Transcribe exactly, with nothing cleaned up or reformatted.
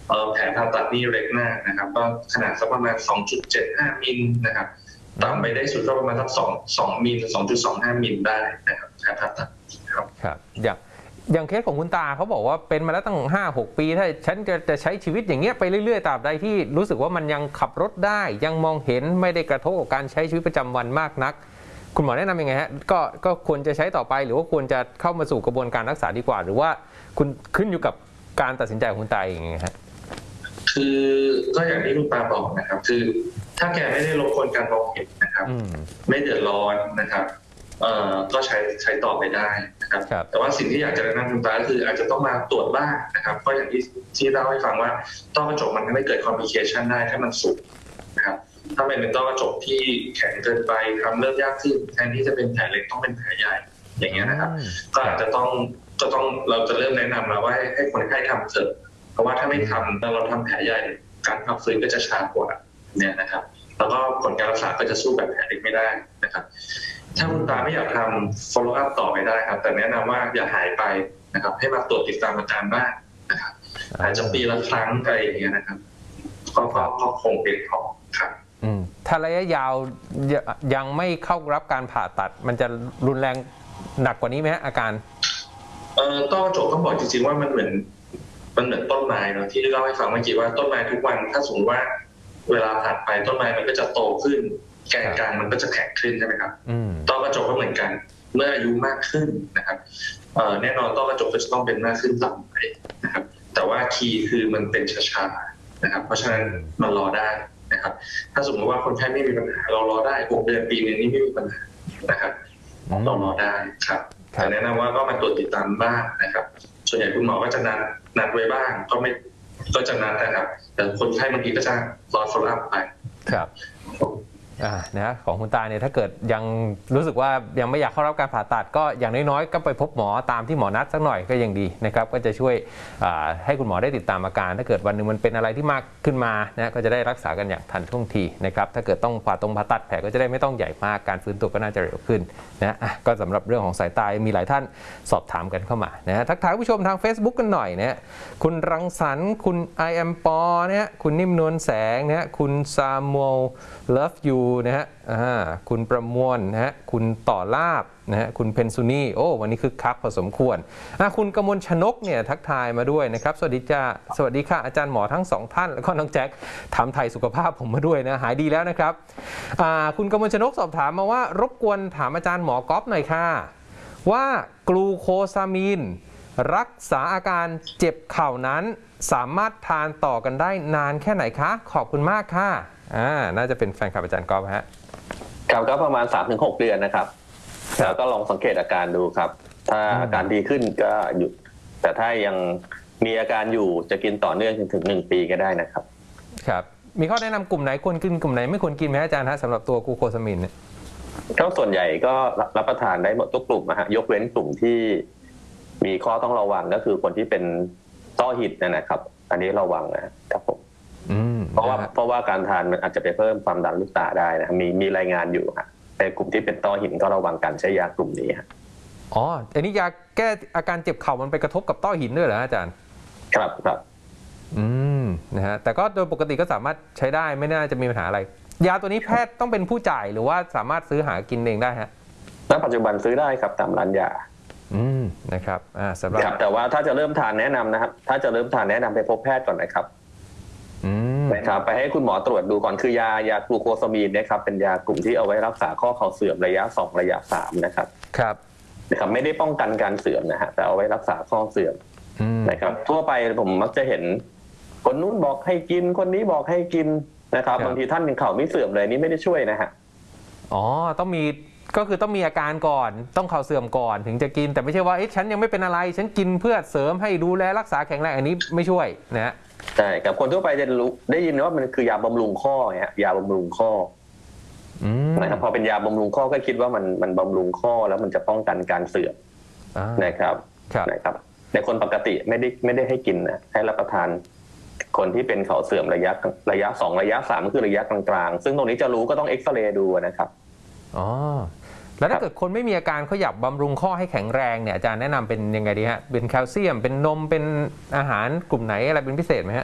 แผลผ่าตัดนี่เล็กมากนะครับก็ขนาดสักประมาณ สองจุดเจ็ดห้า มิลนะครับต่ำไปได้สุดก็ประมาณสักสอง สองมิล สองจุดสองห้า มิลได้นะครับแผลผ่าตัดครับครับอย่างอย่างเคสของคุณตาเขาบอกว่าเป็นมาแล้วตั้ง ห้าหก ปีถ้าฉันจะจะใช้ชีวิตอย่างเงี้ยไปเรื่อยๆตราบใดที่รู้สึกว่ามันยังขับรถได้ยังมองเห็นไม่ได้กระทบกับการใช้ชีวิตประจำวันมากนักคุณหมอแนะนำยังไงฮะก็ก็ควรจะใช้ต่อไปหรือว่าควรจะเข้ามาสู่กระบวนการรักษาดีกว่าหรือว่าคุณขึ้นอยู่กับการตัดสินใจของคุณตาเองไงฮะคือก็อย่างที่คุณตาบอกนะครับคือถ้าแกไม่ได้รบกวนการมองเห็นนะครับไม่เดือดร้อนนะครับเอ่อก็ใช้ใช้ต่อไปได้นะครับแต่ว่าสิ่งที่อยากจะแนะนำคุณตาคืออาจจะต้องมาตรวจบ้างนะครับก็อย่างที่ที่เล่าให้ฟังว่าต้อกระจกมันทำให้เกิดคอมพลิเคชันได้ถ้ามันสุกนะครับถ้าเป็นต้อกระจกที่แข็งเกินไปทำเริ่มยากขึ้นแทนที่จะเป็นแผลเล็กต้องเป็นแผลใหญ่อย่างเงี้ยนะครับก็อาจจะต้องจะต้องเราจะเริ่มแนะนำแล้วว่าให้คนไข้ทำเถอะเพราะว่าถ้าไม่ทำแล้วเราทำแผลใหญ่การพักฟื้นก็จะช้ากว่าเนี่ยนะครับแล้วก็ผลการรักษาก็จะสู้แบบแผลเล็กไม่ได้นะครับถ้าคุณตาไม่อยากทำ follow up ต่อไปได้ครับแต่แนะนำว่าอย่าหายไปนะครับให้มาตรวจติดตามอาการบ้างนะครับอาจจะปีละครั้งอะไรอย่างเงี้ยนะครับก็ก็คงเป็นพอครับถ้าระยะยาวยังไม่เข้ารับการผ่าตัดมันจะรุนแรงหนักกว่านี้ไหมฮะอาการเอ่อต้อกระจกต้องบอกจริงๆว่ามันเหมือนมันเหมือนต้นไม้เนาะที่เล่าให้ฟังเมื่อกี้ว่าต้นไม้ทุกวันถ้าสมมติว่าเวลาผ่านไปต้นไม้มันก็จะโตขึ้นแกนกลางมันก็จะแข็งขึ้นใช่ไหมครับต้อกระจกก็เหมือนกันเมื่ออายุมากขึ้นนะครับแน่นอนต้อกระจกก็จะต้องเป็นมากขึ้นต่ำไปนะครับแต่ว่าคีย์คือมันเป็นช้าๆนะครับเพราะฉะนั้นมันรอได้นะครับถ้าสมมติว่าคนไข้ไม่มีปัญหาเรารอได้หกเดือนปีนึงนี่ไม่มีปัญหานะครับเรารอได้ครับแต่แนะนำว่าก็มาตรวจติดตามบ้างนะครับส่วนใหญ่คุณหมอก็จะนัดนัดไว้บ้างก็ไม่ก็จะนัดนะครับแต่คนไข้บางทีก็จะรอ follow up ไปครับอ่านะของคุณตาเนี่ยถ้าเกิดยังรู้สึกว่ายังไม่อยากเข้ารับการผ่าตัดก็อย่างน้อยๆก็ไปพบหมอตามที่หมอนัดสักหน่อยก็ยังดีนะครับก็จะช่วยให้คุณหมอได้ติดตามอาการถ้าเกิดวันหนึ่งมันเป็นอะไรที่มากขึ้นมานะก็จะได้รักษากันอย่างทันท่วงทีนะครับถ้าเกิดต้องผ่าตรงผ่าตัดแผลก็จะได้ไม่ต้องใหญ่มากการฟื้นตัวก็น่าจะเร็วขึ้นนะก็สำหรับเรื่องของสายตามีหลายท่านสอบถามกันเข้ามานะทักทายผู้ชมทาง Facebook กันหน่อยนะคุณรังสรรค์คุณ I am ปอเนี่ยคุณนิ่มนวลแสงนะคุณซามูล Love you นะฮะคุณประมวลนะฮะคุณต่อลาบนะฮะคุณเพนซูนี่โอ้วันนี้คือคักพอสมควรคุณกมลชนกเนี่ยทักทายมาด้วยนะครับสวัสดีจ้าสวัสดีค่ะอาจารย์หมอทั้งสองท่านแล้วก็น้องแจ็คถามไทยสุขภาพผมมาด้วยนะหายดีแล้วนะครับคุณกมลชนกสอบถามมาว่ารบกวนถามอาจารย์หมอก๊อฟหน่อยค่ะว่ากลูโคซามีนรักษาอาการเจ็บเข่านั้นสามารถทานต่อกันได้นานแค่ไหนคะขอบคุณมากค่ะอ่าน่าจะเป็นแฟนคลับอาจารย์ก๊อฟฮะครับก็ประมาณ สามถึงหก เดือนนะครับแล้วก็ลองสังเกตอาการดูครับถ้าอาการดีขึ้นก็หยุดแต่ถ้ายังมีอาการอยู่จะกินต่อเนื่องจนถึงหนึ่งปีก็ได้นะครับครับมีข้อแนะนำกลุ่มไหนควรกินกลุ่มไหนไม่ควรกินไหมอาจารย์ฮะสำหรับตัวกลูโคซามินเนี่ยก็ส่วนใหญ่ก็รับประทานได้หมดทุกกลุ่มนะฮะยกเว้นกลุ่มที่มีข้อต้องระวังก็คือคนที่เป็นต้อหินนะครับอันนี้ระวังนะครับผมเพราะว่าเพราะว่าการทานมันอาจจะไปเพิ่มความดันลูกตาได้นะมีมีรายงานอยู่ฮะในกลุ่มที่เป็นต้อหินก็ระวังการใช้ยากลุ่มนี้ฮะอ๋ออันนี้ยาแก้อาการเจ็บเข่ามันไปกระทบกับต้อหินด้วยเหรออาจารย์ครับครับอืมนะฮะแต่ก็โดยปกติก็สามารถใช้ได้ไม่น่าจะมีปัญหาอะไรยาตัวนี้แพทย์ต้องเป็นผู้จ่ายหรือว่าสามารถซื้อหากินเองได้ฮะณปัจจุบันซื้อได้ครับตามร้านยาอืมนะครับอ่าสำหรับแต่ว่าถ้าจะเริ่มทานแนะนำนะครับถ้าจะเริ่มทานแนะนำไปพบแพทย์ก่อนนะครับนะครับไปให้คุณหมอตรวจดูก่อนคือยายากลูโคซามีนนะครับเป็นยากลุ่มที่เอาไว้รักษาข้อเข่าเสื่อมระยะสองระยะสามนะครับครับนะครับไม่ได้ป้องกันการเสื่อมนะฮะแต่เอาไว้รักษาข้อเสื่อมนะครับทั่วไปผมมักจะเห็นคนนู้นบอกให้กินคนนี้บอกให้กินนะครับบางทีท่านเป็นเข่าไม่เสื่อมเลยนี่ไม่ได้ช่วยนะฮะอ๋อต้องมีก็คือต้องมีอาการก่อนต้องเข่าเสื่อมก่อนถึงจะกินแต่ไม่ใช่ว่าเอ๊ะฉันยังไม่เป็นอะไรฉันกินเพื่อเสริมให้ดูแลรักษาแข็งแรงอันนี้ไม่ช่วยนะฮะใช่กับคนทั่วไปจะรู้ได้ยินว่ามันคือยาบำรุงข้อไงฮะยาบำรุงข้อนะครับพอเป็นยาบำรุงข้อก็คิดว่ามันมันบำรุงข้อแล้วมันจะป้องกันการเสื่อมนะครับนะครับในคนปกติไม่ได้ไม่ได้ให้กินนะให้รับประทานคนที่เป็นเข่าเสื่อมระยะระยะสองระยะสามคือระยะกลางๆซึ่งตรงนี้จะรู้ก็ต้องเอ็กซเรย์ดูนะครับอ๋อแล้วถ้าเกิดคนไม่มีอาการเขาอยากบำรุงข้อให้แข็งแรงเนี่ยอาจารย์แนะนำเป็นยังไงดีฮะเป็นแคลเซียมเป็นนมเป็นอาหารกลุ่มไหนอะไรเป็นพิเศษไหมฮะ